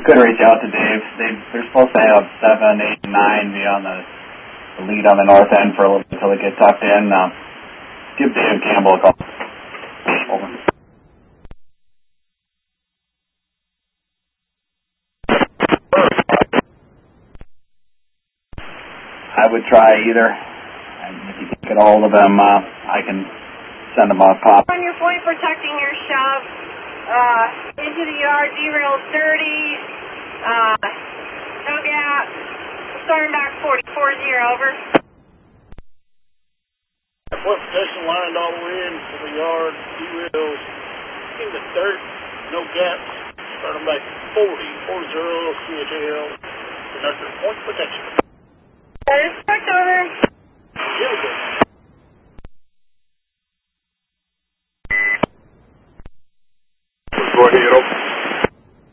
could reach out to Dave. They're supposed to have 7, 8, and 9 be on the lead on the north end for a little bit until they get tucked in. Give Dave Campbell a call. Over. I would try either. And if you can get a hold of them, I can send them off pop. On your point, protecting your shove. Into the yard, derail 30. No gap. Storm back 40, over. Point protection lined all the way into the yard, derails in the dirt, no gaps. Starting back 40, QHL. Conductor, point protection. Respect, over. Really good. Go ahead,